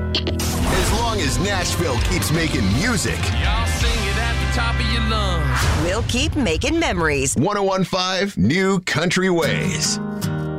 As long as Nashville keeps making music. Y'all sing it at the top of your lungs. We'll keep making memories. 1015 New Country Ways.